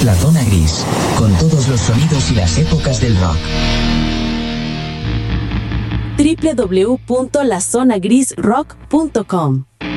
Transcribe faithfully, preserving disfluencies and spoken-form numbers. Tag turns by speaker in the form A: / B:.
A: La Zona Gris, con todos los sonidos y las épocas del rock.
B: doble u doble u doble u punto la zona gris rock punto com